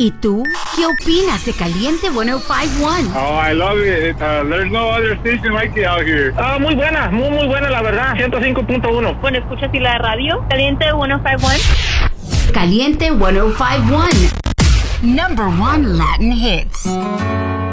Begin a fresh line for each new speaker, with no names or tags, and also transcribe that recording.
¿Y tú? ¿Qué opinas de Caliente 105.1?
Oh, I love it. There's no other station like it out here.
Muy buena, muy buena la verdad, 105.1.
Bueno, ¿escuchas y la radio? Caliente 105.1.
Caliente 105.1. Number 1 Latin hits.